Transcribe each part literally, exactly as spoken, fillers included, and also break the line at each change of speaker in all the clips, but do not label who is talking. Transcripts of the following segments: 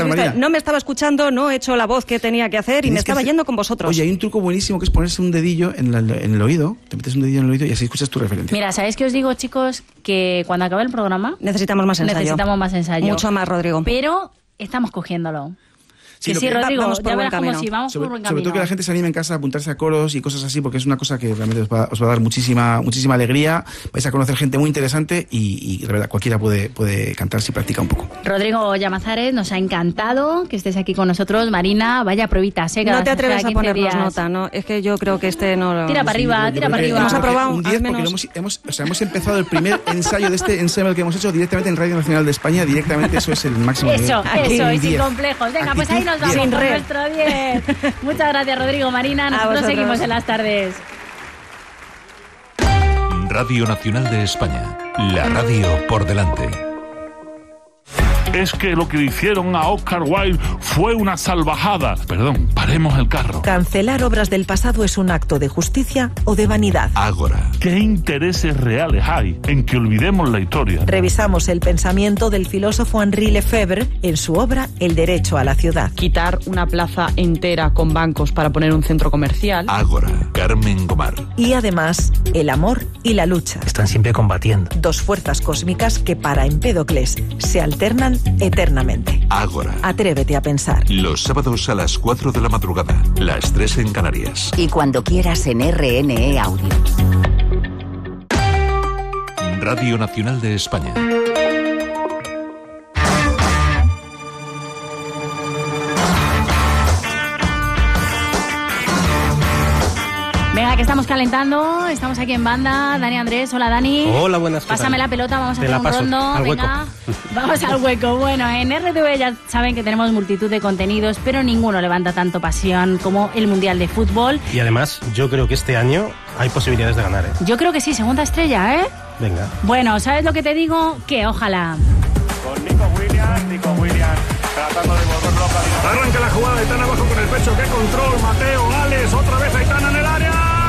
periodista,
Marina.
no me estaba escuchando, no he hecho la voz que tenía que hacer y
Tienes
me estaba
hacer...
yendo con vosotros.
Oye, hay un truco buenísimo que es ponerse un dedillo en, la, en el oído, te metes un dedillo en el oído y así escuchas tu referencia.
Mira, ¿sabéis qué os digo, chicos? Que cuando acabe el programa
necesitamos más ensayo.
Necesitamos más ensayo.
Mucho más, Rodrigo.
Pero estamos cogiéndolo.
Sí,
que sí,
que
Rodrigo,
vamos por
ya
buen
verás como
camino.
si vamos
sobre,
por buen
sobre
camino.
todo que la gente se anime en casa a apuntarse a coros y cosas así, porque es una cosa que realmente os va, os va a dar muchísima muchísima alegría. Vais a conocer gente muy interesante y, y de verdad cualquiera puede, puede cantar si practica un poco.
Rodrigo Llamazares, nos ha encantado que estés aquí con nosotros. Marina, vaya pruebita, ¿eh?
No te atreves a ponernos
días.
nota, ¿no? Es que yo creo que este no...
Tira para
Sí,
arriba,
yo- yo
tira
creo
para
que-
arriba.
yo
Hemos
creo que
aprobado
un diez
al
porque
menos-
lo hemos, hemos, o sea, hemos empezado el primer ensayo de este ensayo que hemos hecho directamente en Radio Nacional de España, directamente eso es el máximo
Eso,
nivel.
Aquí
eso,
un
y sin
diez.
complejos. Venga, pues ahí nos vamos
Sin
con
red.
nuestro diez. Muchas gracias, Rodrigo. Marina, nosotros
vosotros.
seguimos en las tardes.
Radio Nacional de España, la radio por delante.
Es que lo que le hicieron a Oscar Wilde fue una salvajada. Perdón, paremos el carro.
Cancelar obras del pasado es un acto de justicia o de vanidad.
Ágora.
¿Qué intereses reales hay en que olvidemos la historia?
Revisamos el pensamiento del filósofo Henri Lefebvre en su obra El derecho a la ciudad.
Quitar una plaza entera con bancos para poner un centro comercial.
Ágora. Carmen Gomar.
Y además, el amor y la lucha.
Están siempre combatiendo.
Dos fuerzas cósmicas que para Empédocles se alternan eternamente.
Ágora.
Atrévete a pensar.
Los sábados a las cuatro de la madrugada, las tres en Canarias.
Y cuando quieras en R N E Audio.
Radio Nacional de España.
Venga, que estamos calentando, estamos aquí en banda. Dani Andrés, hola Dani.
Hola, buenas. ¿qué tal?
Pásame la pelota, vamos a
Te
hacer
la
un
paso,
rondo.
al hueco.
Venga, vamos al hueco. Bueno, en R T V ya saben que tenemos multitud de contenidos, pero ninguno levanta tanto pasión como el Mundial de Fútbol.
Y además, yo creo que este año hay posibilidades de ganar, ¿eh?
Yo creo que sí, segunda estrella, ¿eh?
Venga.
Bueno, ¿sabes lo que te digo? Que ojalá.
Con Nico Williams, Nico Williams tratando de volverlo a... Arranca la jugada, Aitana abajo con el pecho, qué control, Mateo, Alex, otra vez Aitana en el área.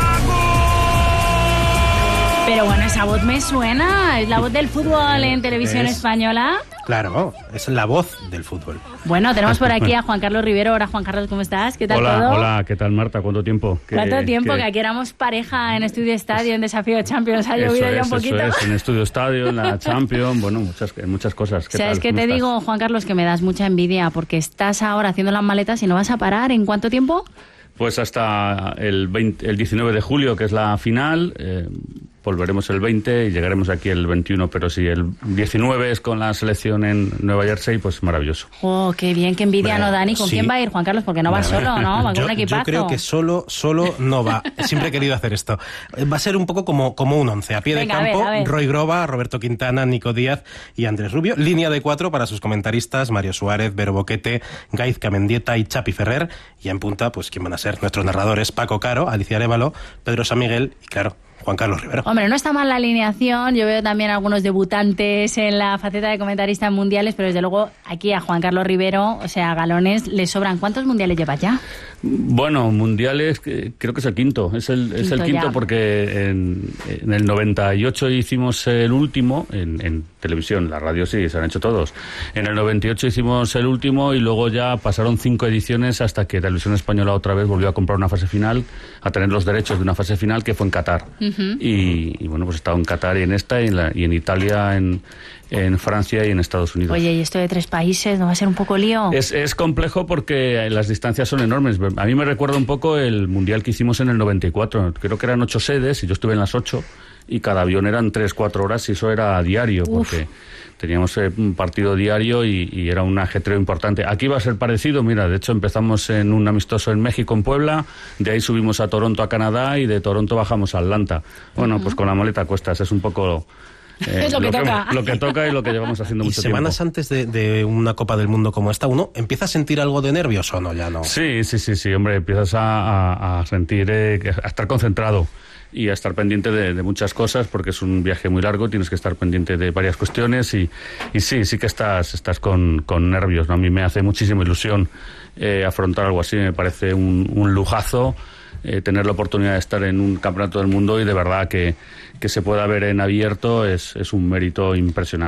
Pero bueno, esa voz me suena, es la voz del fútbol en televisión
Es-
española.
Claro, es la voz del fútbol.
Bueno, tenemos por aquí a Juan Carlos Rivero. Hola Juan Carlos, ¿cómo estás? ¿Qué tal
Hola,
todo?
hola, ¿qué tal Marta? ¿Cuánto tiempo? ¿Qué-
¿Cuánto tiempo?
qué-
Que aquí éramos pareja en Estudio Estadio, en Desafío Champions. Ha
Eso
llovido
es,
ya un poquito.
Eso es, en Estudio Estadio, en la Champions, bueno, muchas, muchas cosas. ¿Qué
¿Sabes
tal?
qué
¿Cómo
te
estás?
digo, Juan Carlos? Que me das mucha envidia porque estás ahora haciendo las maletas y no vas a parar. ¿En cuánto tiempo?
Pues hasta el, veinte, el diecinueve de julio, que es la final. Eh, volveremos el veinte y llegaremos aquí el veintiuno, pero si el diecinueve es con la selección en Nueva Jersey, pues maravilloso.
Oh, qué bien, qué envidia,
Bueno,
¿no, Con
sí.
quién va a ir, Juan Carlos? Porque no va solo, ¿no? Va con
yo,
un equipazo.
yo creo que solo, solo no va. Siempre he querido hacer esto. Va a ser un poco como, como un once. A pie
Venga, a
de
ver,
campo,
a ver.
Roy Groba, Roberto Quintana, Nico Díaz y Andrés Rubio. Línea de cuatro para sus comentaristas, Mario Suárez, Vero Boquete, Gaizka Mendieta y Chapi Ferrer. Y en punta, pues, ¿quién van a ser? Nuestros narradores, Paco Caro, Alicia Arévalo, Pedro San Miguel y, claro, Juan Carlos Rivero.
Hombre, no está mal la alineación. Yo veo también algunos debutantes en la faceta de comentarista en mundiales, pero desde luego aquí a Juan Carlos Rivero, o sea, galones, le sobran. ¿Cuántos mundiales lleva ya?
Bueno, mundiales, que- creo que es el quinto. Es el, es el
Quinto
quinto
ya.
porque en, en el noventa y ocho hicimos el último, en, en televisión, la radio sí, se han hecho todos. En el noventa y ocho hicimos el último y luego ya pasaron cinco ediciones hasta que Televisión Española otra vez volvió a comprar una fase final, a tener los derechos de una fase final que fue en Qatar.
Ujú.
y, y bueno, pues he estado en Qatar y en esta, y en, la- y en Italia, en, en Francia y en Estados Unidos.
Oye, y esto de tres países, ¿no va a ser un poco lío?
Es, es complejo porque las distancias son enormes. A mí me recuerda un poco el mundial que hicimos en el noventa y cuatro. Creo que eran ocho sedes y yo estuve en las ocho y cada avión eran tres, cuatro horas y eso era diario porque teníamos eh, un partido diario y, y era un ajetreo importante. Aquí va a ser parecido. Mira, de hecho empezamos en un amistoso en México, en Puebla, de ahí subimos a Toronto, a Canadá, y de Toronto bajamos a Atlanta. Bueno, pues con la maleta a cuestas es un poco... eh,
Es lo que toca.
Lo que toca y lo que llevamos haciendo
Y
mucho
semanas
tiempo.
antes de, de una Copa del Mundo como esta, ¿uno empieza a sentir algo de nervios o no? Ya no.
Sí, sí, sí, sí, hombre, empiezas a, a- a sentir, eh, que- a estar concentrado y a estar pendiente de, de muchas cosas porque es un viaje muy largo, tienes que estar pendiente de varias cuestiones y, y sí, sí que estás, estás con, con nervios, ¿no? A mí me hace muchísima ilusión eh, afrontar algo así, me parece un, un lujazo eh, tener la oportunidad de estar en un campeonato del mundo y de verdad que, que se pueda ver en abierto es, es un mérito impresionante.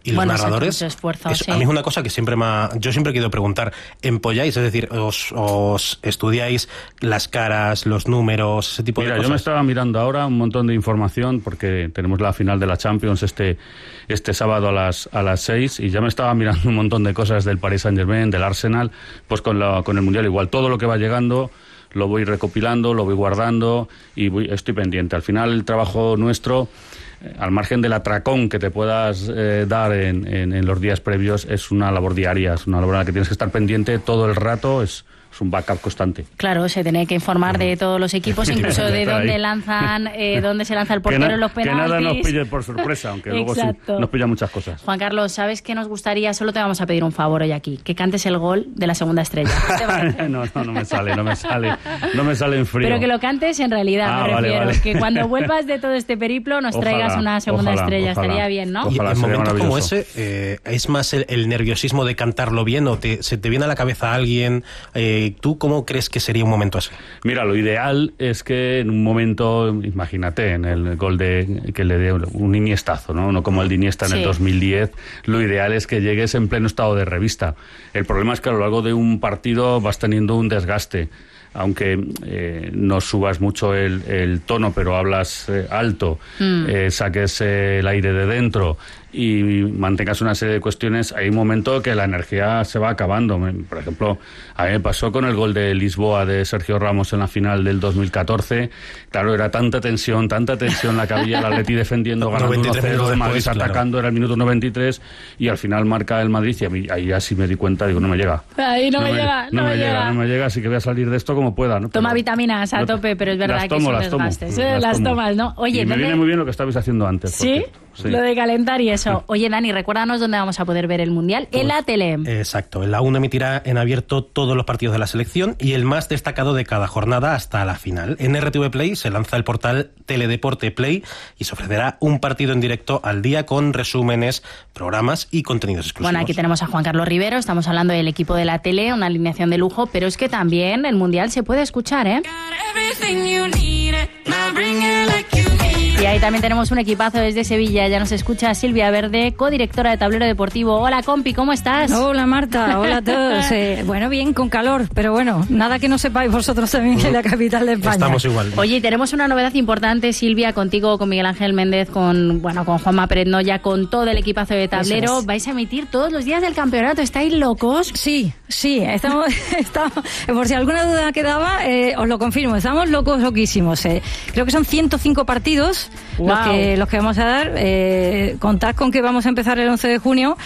Y los
bueno,
narradores,
mucho esfuerzo,
es,
sí.
a mí es una cosa que siempre me ha, yo siempre he querido preguntar, ¿empolláis? Es decir, os, os estudiáis las caras, los números, ese tipo
Mira,
de cosas.
yo me estaba mirando ahora un montón de información porque tenemos la final de la Champions este este sábado a las a las seis y ya me estaba mirando un montón de cosas del Paris Saint-Germain, del Arsenal, pues con la con el Mundial igual, todo lo que va llegando lo voy recopilando, lo voy guardando y voy, estoy pendiente. Al final el trabajo nuestro, eh, al margen del atracón que te puedas eh, dar en, en, en los días previos, es una labor diaria, es una labor en la que tienes que estar pendiente todo el rato, es es un backup constante.
Claro, se tiene que informar de todos los equipos, incluso de dónde lanzan, eh, dónde se lanza el portero en los penaltis.
Que nada nos pille por sorpresa, aunque luego sí nos pilla muchas cosas.
Juan Carlos, ¿sabes qué nos gustaría? Solo te vamos a pedir un favor hoy aquí, que cantes el gol de la segunda estrella.
no, no, no me sale, no me sale, no me sale en frío.
Pero que lo cantes en realidad,
ah,
me
vale,
refiero.
Vale.
Que cuando vuelvas de todo este periplo nos ojalá, traigas una segunda
ojalá,
estrella,
ojalá,
estaría bien, ¿no?
Y
ojalá,
en momentos como
maravilloso.
ese, eh, ¿es más el, el nerviosismo de cantarlo bien o te, se te viene a la cabeza alguien? Eh, ¿Tú cómo crees que sería un momento así?
Mira, lo ideal es que en un momento, imagínate, en el gol de que le dé un iniestazo, ¿no? No como el de Iniesta en sí. el dos mil diez, lo ideal es que llegues en pleno estado de revista. El problema es que a lo largo de un partido vas teniendo un desgaste. Aunque eh, no subas mucho el, el tono, pero hablas eh, alto, mm. eh, saques eh, el aire de dentro y mantengas una serie de cuestiones, hay un momento que la energía se va acabando. Por ejemplo, a mí me pasó con el gol de Lisboa de Sergio Ramos en la final del dos mil catorce. Claro, era tanta tensión, tanta tensión la que había, el Atleti defendiendo, ganando uno cero, el Madrid después, atacando, claro. Era el minuto noventa y tres y al final marca el Madrid y a mí, ahí ya sí me di cuenta, digo, no me llega.
Ahí no, no me, me llega,
no,
no
me, me
llega.
llega. No me llega, así que voy a salir de esto como pueda, ¿no?
Toma
pero,
vitaminas a
no,
tope, pero es verdad que
tomo,
son
las
desgastes.
Tomo,
¿eh?
las,
las
tomo.
tomas, ¿no? Oye,
y me
¿dónde...
viene muy bien lo que estabais haciendo antes.
¿Sí? Sí, lo de calentar y eso. Oye, Dani, recuérdanos dónde vamos a poder ver el Mundial. Pues, en la tele.
Exacto. En la uno emitirá en abierto todos los partidos de la selección y el más destacado de cada jornada hasta la final. En R T V Play se lanza el portal Teledeporte Play y se ofrecerá un partido en directo al día con resúmenes, programas y contenidos exclusivos.
Bueno, aquí tenemos a Juan Carlos Rivero, estamos hablando del equipo de la tele, una alineación de lujo, pero es que también el Mundial se puede escuchar, ¿eh? Y ahí también tenemos un equipazo desde Sevilla. Ya nos escucha Silvia Verde, codirectora de Tablero Deportivo. Hola, compi, ¿cómo estás?
Hola, Marta. Hola a todos. Eh, bueno, bien, con calor, pero bueno, nada que no sepáis vosotros también en la capital de España.
Estamos igual.
Oye, tenemos una novedad importante, Silvia, contigo, con Miguel Ángel Méndez, con bueno, con Juanma Pérez Noya, con todo el equipazo de Tablero. Es. Vais a emitir todos los días del campeonato. ¿Estáis locos?
Sí, sí. Estamos, estamos por si alguna duda quedaba, eh, os lo confirmo. Estamos locos, loquísimos. Eh. Creo que son ciento cinco partidos. Wow. Los, que, los que vamos a dar. Eh, contad con que vamos a empezar el once de junio.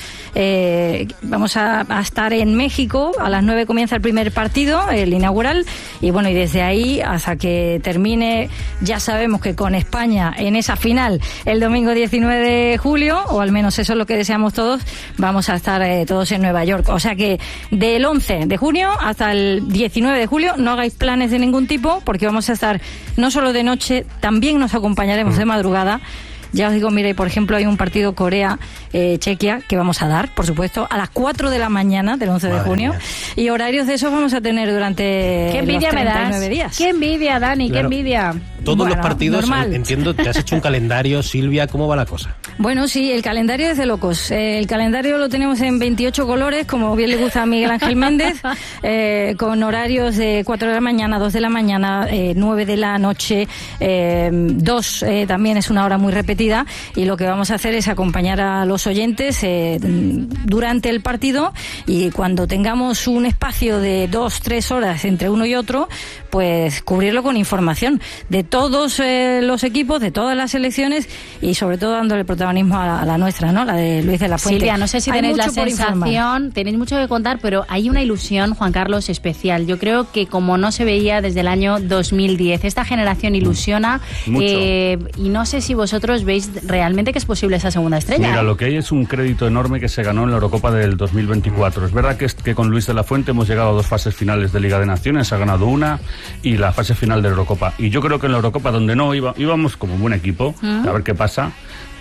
Eh, vamos a, a estar en México. A las nueve comienza el primer partido, el inaugural. Y bueno, y desde ahí hasta que termine, ya sabemos que con España en esa final el domingo diecinueve de julio, o al menos eso es lo que deseamos todos, vamos a estar eh, todos en Nueva York. O sea que del once de junio hasta el diecinueve de julio no hagáis planes de ningún tipo, porque vamos a estar no solo de noche, también nos acompañaremos de madrugada. Ya os digo, mire, por ejemplo, hay un partido Corea-Chequia eh, que vamos a dar, por supuesto, a las cuatro de la mañana del once Madre de junio. Mía. Y horarios de esos vamos a tener durante
¿Qué envidia
los treinta y nueve
me das?
días.
¡Qué envidia, Dani!
Claro.
¡Qué envidia!
Todos
bueno,
los partidos,
normal.
Entiendo, te has hecho un calendario, Silvia, ¿cómo va la cosa?
Bueno, sí, el calendario es de locos. Eh, el calendario lo tenemos en veintiocho colores, como bien le gusta a Miguel Ángel Méndez, eh, con horarios de cuatro de la mañana, dos de la mañana, eh, nueve de la noche, eh, dos eh, también es una hora muy repetida, y lo que vamos a hacer es acompañar a los oyentes eh, durante el partido, y cuando tengamos un espacio de dos, tres horas entre uno y otro, pues cubrirlo con información de todos eh, los equipos, de todas las selecciones, y sobre todo dándole protagonismo a la, a la nuestra, ¿no? La de Luis de la Fuente.
Silvia, no sé si
hay
tenéis la
sensación,
informar. Tenéis mucho que contar, pero hay una ilusión, Juan Carlos, especial. Yo creo que como no se veía desde el año dos mil diez, esta generación ilusiona, eh, y no sé si vosotros veis realmente que es posible esa segunda estrella.
Mira, lo que hay es un crédito enorme que se ganó en la Eurocopa del dos mil veinticuatro. Es verdad que, es, que con Luis de la Fuente hemos llegado a dos fases finales de Liga de Naciones, ha ganado una y la fase final de la Eurocopa. Y yo creo que en la Eurocopa, donde no iba, íbamos como un buen equipo, uh-huh. a ver qué pasa,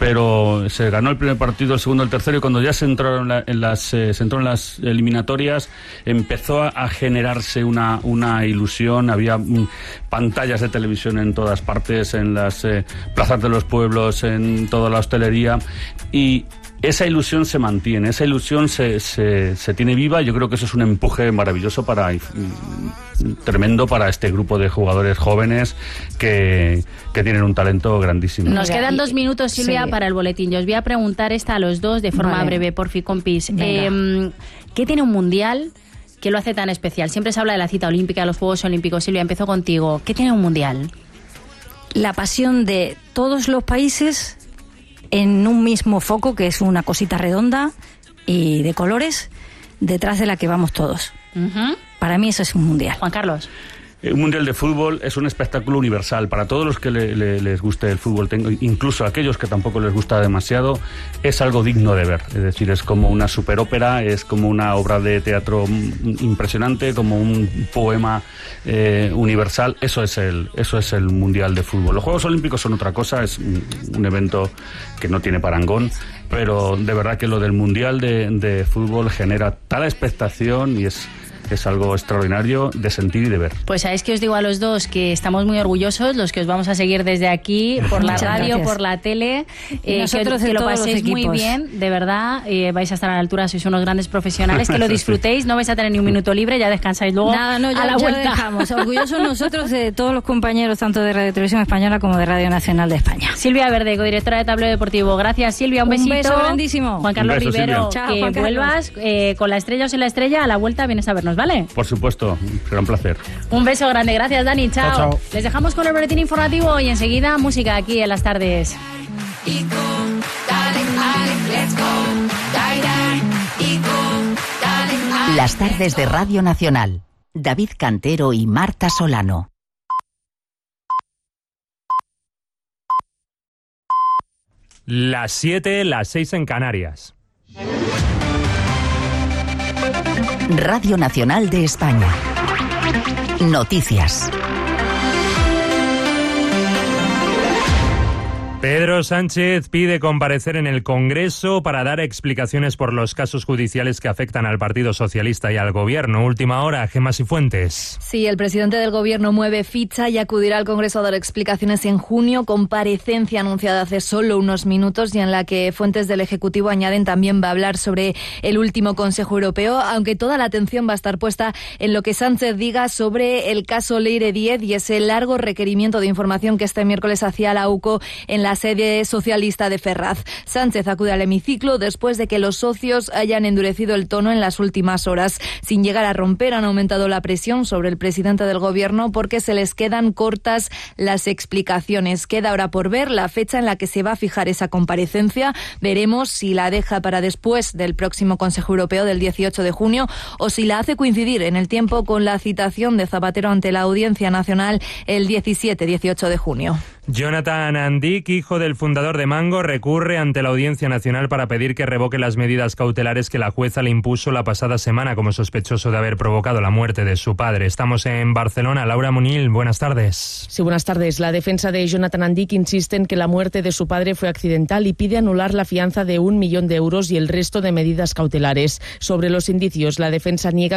pero se ganó el primer partido, el segundo, el tercero, y cuando ya se entró en, la, en las eh, se entró en las eliminatorias empezó a, a generarse una, una ilusión. Había mm, pantallas de televisión en todas partes, en las eh, plazas de los pueblos, en toda la hostelería, y esa ilusión se mantiene, esa ilusión se, se, se tiene viva. Yo creo que eso es un empuje maravilloso para tremendo para este grupo de jugadores jóvenes que, que tienen un talento grandísimo.
Nos quedan dos minutos, Silvia,
sí.
para el boletín. Yo os voy a preguntar esta a los dos de forma
Vale.
breve, porfi, compis. Eh, ¿Qué tiene un mundial que lo hace tan especial? Siempre se habla de la cita olímpica, de los Juegos Olímpicos. Silvia, empiezo contigo. ¿Qué tiene un mundial?
La pasión de todos los países en un mismo foco, que es una cosita redonda y de colores, detrás de la que vamos todos.
Uh-huh.
Para mí eso es un mundial.
Juan Carlos.
Un mundial de fútbol es un espectáculo universal para todos los que le, le, les guste el fútbol, tengo, incluso a aquellos que tampoco les gusta demasiado. Es algo digno de ver, es decir, es como una superópera, es como una obra de teatro impresionante, como un poema eh, universal. Eso es el eso es el mundial de fútbol. Los Juegos Olímpicos son otra cosa, es un, un evento que no tiene parangón, pero de verdad que lo del mundial de, de fútbol genera tal expectación y es es algo extraordinario de sentir y de ver.
Pues sabéis que os digo a los dos que estamos muy orgullosos, los que os vamos a seguir desde aquí, por la
Muchas
radio,
gracias.
por la tele,
Y
eh,
nosotros
que,
de
que lo
todos los
paséis muy
equipos.
bien, de verdad, eh, vais a estar a la altura, sois unos grandes profesionales, que lo disfrutéis, no vais a tener ni un minuto libre, ya descansáis luego
Nada, no, ya,
a la
ya lo
vuelta.
dejamos. Orgullosos nosotros de todos los compañeros, tanto de Radio Televisión Española como de Radio Nacional de España.
Silvia Verde, codirectora de Tablero Deportivo. Gracias, Silvia, un,
Un
besito.
beso grandísimo.
Juan Carlos
Un beso,
Rivero,
Silvia.
Chao,
que
Juan Carlos.
vuelvas eh, con la estrella o sin la estrella, a la vuelta vienes a vernos, ¿vale?
Por supuesto, será un placer.
Un beso grande, gracias Dani, chao.
Chao, chao.
Les dejamos con el boletín informativo y enseguida música aquí en las tardes.
Las tardes de Radio Nacional. David Cantero y Marta Solano.
Las siete, las seis en Canarias.
Radio Nacional de España. Noticias.
Pedro Sánchez pide comparecer en el Congreso para dar explicaciones por los casos judiciales que afectan al Partido Socialista y al Gobierno. Última hora, Gemma Cifuentes.
Sí, el presidente del Gobierno mueve ficha y acudirá al Congreso a dar explicaciones en junio, comparecencia anunciada hace solo unos minutos y en la que fuentes del Ejecutivo añaden también va a hablar sobre el último Consejo Europeo, aunque toda la atención va a estar puesta en lo que Sánchez diga sobre el caso Leire Díez y ese largo requerimiento de información que este miércoles hacía la U C O en la sede socialista de Ferraz. Sánchez acude al hemiciclo después de que los socios hayan endurecido el tono en las últimas horas. Sin llegar a romper, han aumentado la presión sobre el presidente del Gobierno porque se les quedan cortas las explicaciones. Queda ahora por ver la fecha en la que se va a fijar esa comparecencia. Veremos si la deja para después del próximo Consejo Europeo del dieciocho de junio o si la hace coincidir en el tiempo con la citación de Zapatero ante la Audiencia Nacional el diecisiete dieciocho de junio.
Jonathan Andic, hijo del fundador de Mango, recurre ante la Audiencia Nacional para pedir que revoque las medidas cautelares que la jueza le impuso la pasada semana como sospechoso de haber provocado la muerte de su padre. Estamos en Barcelona. Laura Munil, buenas tardes.
Sí, buenas tardes. La defensa de Jonathan Andic insiste en que la muerte de su padre fue accidental y pide anular la fianza de un millón de euros y el resto de medidas cautelares. Sobre los indicios, la defensa niega